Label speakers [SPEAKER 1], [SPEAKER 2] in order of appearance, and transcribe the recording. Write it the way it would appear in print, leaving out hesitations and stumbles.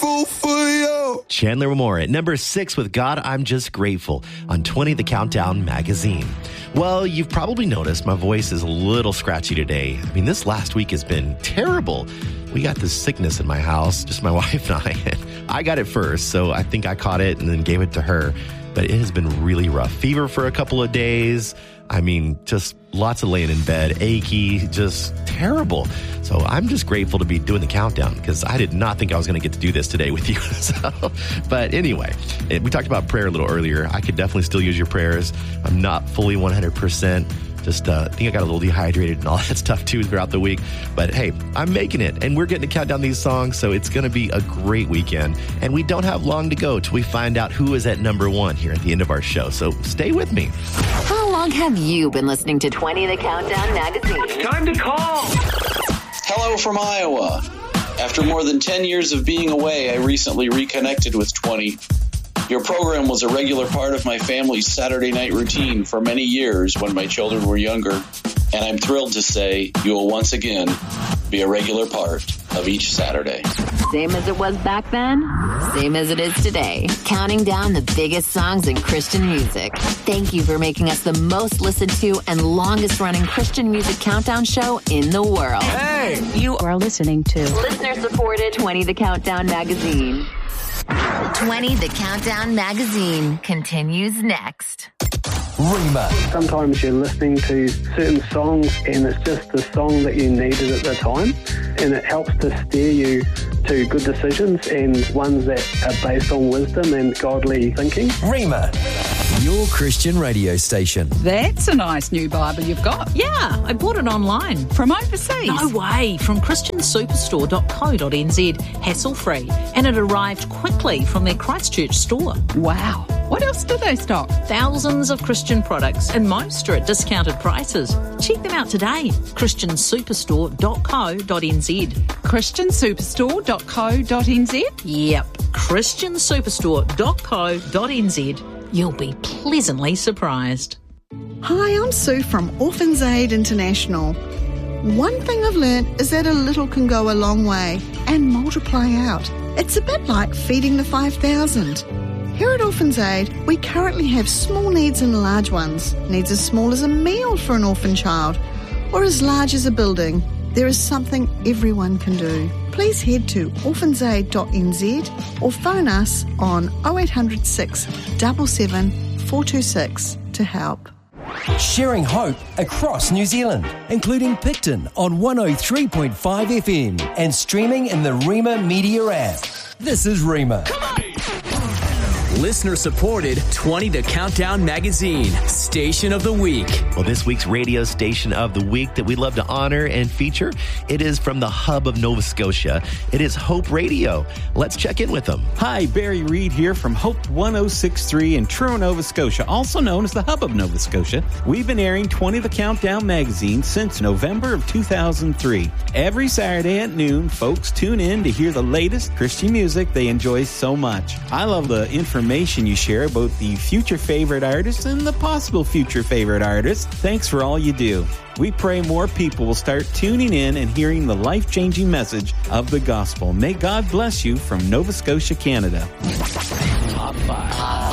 [SPEAKER 1] grateful for you.
[SPEAKER 2] Chandler Moore at number 6 with God, I'm Just Grateful on 20 The Countdown magazine. Well, you've probably noticed my voice is a little scratchy today. I mean, this last week has been terrible. We got this sickness in my house, just my wife and I. I got it first, so I think I caught it and then gave it to her. But it has been really rough. Fever for a couple of days. I mean, just lots of laying in bed, achy, just terrible. So I'm just grateful to be doing the countdown because I did not think I was going to get to do this today with you. But anyway, we talked about prayer a little earlier. I could definitely still use your prayers. I'm not fully 100%. Just I think I got a little dehydrated and all that stuff too throughout the week. But hey, I'm making it. And we're getting to count down these songs, so it's going to be a great weekend. And we don't have long to go till we find out who is at number 1 here at the end of our show. So stay with me.
[SPEAKER 3] How long have you been listening to 20 The Countdown magazine?
[SPEAKER 4] It's time to call.
[SPEAKER 5] Hello from Iowa. After more than 10 years of being away, I recently reconnected with 20. Your program was a regular part of my family's Saturday night routine for many years when my children were younger, and I'm thrilled to say you will once again be a regular part of each Saturday.
[SPEAKER 3] Same as it was back then, same as it is today. Counting down the biggest songs in Christian music. Thank you for making us the most listened to and longest running Christian music countdown show in the world.
[SPEAKER 4] Hey!
[SPEAKER 6] You are listening to
[SPEAKER 3] Listener-supported 20 The Countdown magazine. 20 The Countdown magazine continues next.
[SPEAKER 7] Rima.
[SPEAKER 8] Sometimes you're listening to certain songs and it's just the song that you needed at the time, and it helps to steer you to good decisions and ones that are based on wisdom and godly thinking.
[SPEAKER 7] Rima, your Christian radio station.
[SPEAKER 6] That's a nice new Bible you've got.
[SPEAKER 9] Yeah, I bought it online.
[SPEAKER 6] From overseas?
[SPEAKER 9] No way, from christiansuperstore.co.nz, hassle-free. And it arrived quickly from their Christchurch store.
[SPEAKER 6] Wow. What else do they stock?
[SPEAKER 9] Thousands of Christian products, and most are at discounted prices. Check them out today. christiansuperstore.co.nz.
[SPEAKER 6] christiansuperstore.co.nz?
[SPEAKER 9] Yep, christiansuperstore.co.nz. You'll be pleasantly surprised.
[SPEAKER 10] Hi, I'm Sue from Orphans Aid International. One thing I've learned is that a little can go a long way and multiply out. It's a bit like feeding the 5,000. Here at Orphans Aid, we currently have small needs and large ones. Needs as small as a meal for an orphan child, or as large as a building. There is something everyone can do. Please head to orphansaid.nz or phone us on 0800 677 426 to help.
[SPEAKER 7] Sharing hope across New Zealand, including Picton on 103.5 FM and streaming in the Rima Media app. This is Rima.
[SPEAKER 11] Listener-supported 20 The Countdown magazine, Station of the Week.
[SPEAKER 2] Well, this week's radio station of the week that we love to honor and feature, it is from the hub of Nova Scotia. It is Hope Radio. Let's check in with them.
[SPEAKER 12] Hi, Barry Reed here from Hope 106.3 in Truro, Nova Scotia, also known as the hub of Nova Scotia. We've been airing 20 The Countdown magazine since November of 2003. Every Saturday at noon, folks tune in to hear the latest Christian music they enjoy so much. I love the information you share about the future favorite artists and the possible future favorite artists. Thanks for all you do. We pray more people will start tuning in and hearing the life-changing message of the gospel. May God bless you from Nova Scotia, Canada.
[SPEAKER 11] Top 5.